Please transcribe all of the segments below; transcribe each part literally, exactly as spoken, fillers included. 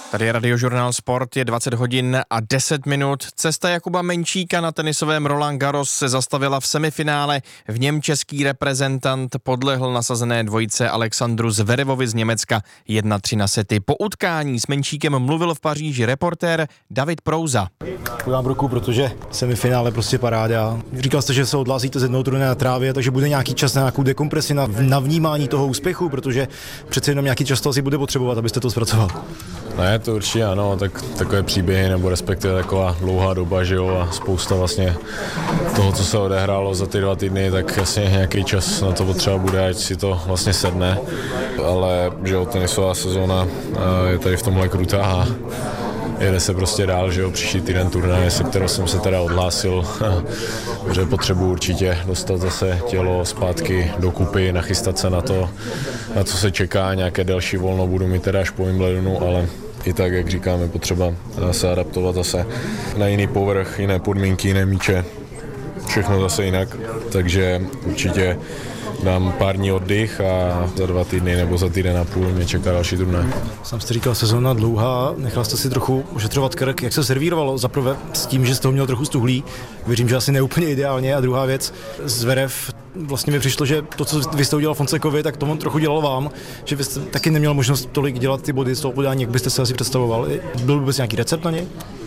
Tady je Radiožurnál Sport, je dvacet hodin a deset minut. Cesta Jakuba Menčíka na tenisovém Roland Garros se zastavila v semifinále. V něm český reprezentant podlehl nasazené dvojice Alexandru Zverevovi z Německa jedna tři na sety. Po utkání s Menčíkem mluvil v Paříži reportér David Prouza. Podám ruku, protože semifinále prostě paráda. Říkal jste, že se odhlásíte z jednoho turnaje na trávě, takže bude nějaký čas na nějakou dekompresi, na, na vnímání toho úspěchu, protože přece jenom nějaký čas to asi bude potřebovat, abyste to zpracoval. Ne, to určitě ano, tak takové příběhy nebo respektive taková dlouhá doba, že jo, a spousta vlastně toho, co se odehrálo za ty dva týdny, tak jasně nějaký čas na to potřeba bude, ať si to vlastně sedne, ale že jo, tenisová sezóna je tady v tomhle krutá a jede se prostě dál, že jo, příští týden turnaje, se kterou jsem se teda odhlásil, že potřebuji určitě dostat zase tělo zpátky dokupy, nachystat se na to, na co se čeká, nějaké delší volno budu mít teda až po Wimbledonu, ale i tak, jak říkáme, potřeba se adaptovat zase na jiný povrch, jiné podmínky, jiné míče, všechno zase jinak, takže určitě dám pár dní oddych a za dva týdny nebo za týden a půl mě čeká další turnaj. Sam jste říkal, sezóna dlouhá, nechal jste si trochu ošetřovat krk. Jak se servírovalo? Zaprvé s tím, že jste ho měl trochu stuhlý, věřím, že asi neúplně ideálně. A druhá věc, Zverev, vlastně mi přišlo, že to, co vy jste udělal Fonsekovi, tak to on trochu dělal vám, že vy jste taky neměl možnost tolik dělat ty body z toho podání, jak byste se asi představoval. Byl vůbec nějaký recept na něj?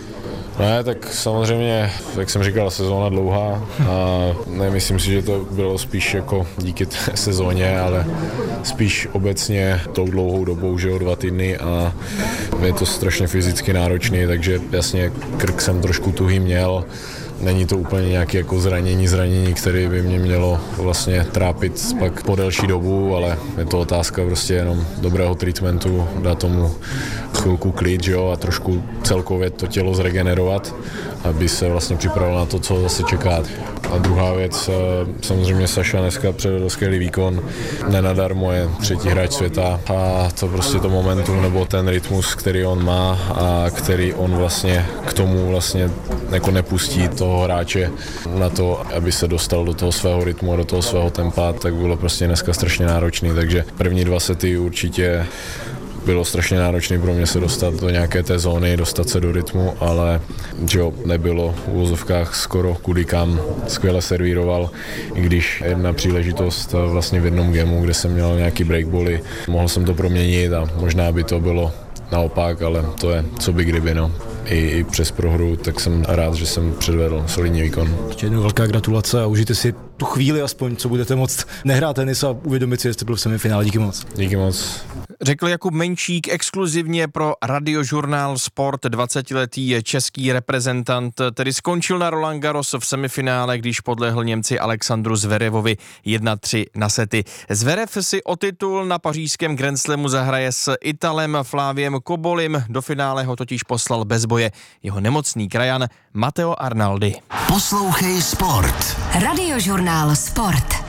Ne, tak samozřejmě, jak jsem říkal, sezóna dlouhá a nemyslím si, že to bylo spíš jako díky té sezóně, ale spíš obecně tou dlouhou dobou, že o dva týdny a je to strašně fyzicky náročný, takže jasně krk jsem trošku tuhý měl. Není to úplně nějaké jako zranění, zranění, které by mě mělo vlastně trápit pak po delší dobu, ale je to otázka prostě jenom dobrého treatmentu, dát tomu chvilku klid, že jo, a trošku celkově to tělo zregenerovat, aby se vlastně připravil na to, co zase čeká. A druhá věc, samozřejmě Saša dneska předvedl skvělý výkon, nenadarmo je třetí hráč světa a to prostě to momentum nebo ten rytmus, který on má a který on vlastně k tomu vlastně jako nepustí toho hráče na to, aby se dostal do toho svého rytmu, do toho svého tempa, tak bylo prostě dneska strašně náročný, takže první dva sety určitě bylo strašně náročné pro mě se dostat do nějaké té zóny, dostat se do rytmu, ale že jo, nebylo v úvozovkách skoro kudy kam, skvěle servíroval, i když jedna příležitost vlastně v jednom gamu, kde jsem měl nějaký breakbally, mohl jsem to proměnit a možná by to bylo naopak, ale to je co by kdyby, no. I, i přes prohru, tak jsem rád, že jsem předvedl solidní výkon. Ještě jednou velká gratulace a užijte si tu chvíli aspoň, co budete moct nehrát tenis a uvědomit si, že jste byl v semifinále. Díky moc. Díky moc. Řekl Jakub Menčík exkluzivně pro Radiožurnál Sport, dvacetiletý český reprezentant, tedy skončil na Roland Garros v semifinále, když podlehl Němci Alexandru Zverevovi jedna tři na sety. Zverev si o titul na pařížském Grand Slamu zahraje s Italem Flaviem Cobolim, do finále ho totiž poslal bez boje jeho nemocný krajan Matteo Arnaldi. Poslouchej Sport. Radiožurnál Sport.